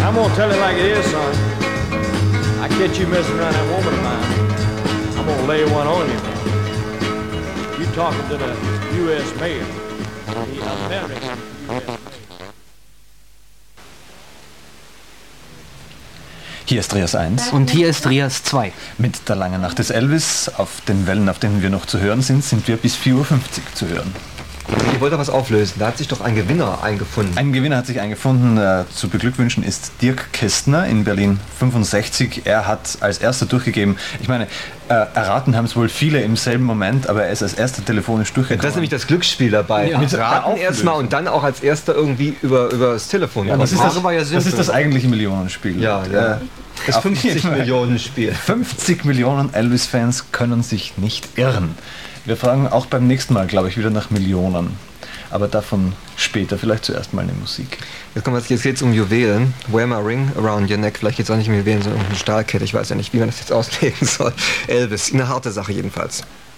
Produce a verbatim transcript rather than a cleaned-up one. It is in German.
I'm gonna tell it like it is, son. I catch you messing around that woman of mine, I'm gonna lay one on you, man. You talking to the U S mayor, the American U S mayor. Hier ist Trias eins. Und hier ist Trias zwei. Mit der langen Nacht des Elvis. Auf den Wellen, auf denen wir noch zu hören sind, sind wir bis vier Uhr fünfzig zu hören. Ich wollte was auflösen. Da hat sich doch ein Gewinner eingefunden. Ein Gewinner hat sich eingefunden. Äh, zu beglückwünschen ist Dirk Kästner in Berlin fünfundsechzig. Er hat als erster durchgegeben. Ich meine, äh, erraten haben es wohl viele im selben Moment, aber er ist als erster telefonisch durchgekommen. Das ist nämlich das Glücksspiel dabei. Ja. Mit Raten erstmal und dann auch als erster irgendwie über, über das Telefon. Ja, das, ist das, war ja das ist das eigentliche Millionenspiel. Ja, ja. Äh, Das fünfzig Millionen Spiel. fünfzig Millionen Elvis-Fans können sich nicht irren. Wir fragen auch beim nächsten Mal, glaube ich, wieder nach Millionen. Aber davon später, vielleicht zuerst mal eine Musik. Jetzt, jetzt geht es um Juwelen. Wear my ring around your neck. Vielleicht geht es auch nicht um Juwelen, sondern um eine Stahlkette. Ich weiß ja nicht, wie man das jetzt auslegen soll. Elvis, eine harte Sache jedenfalls.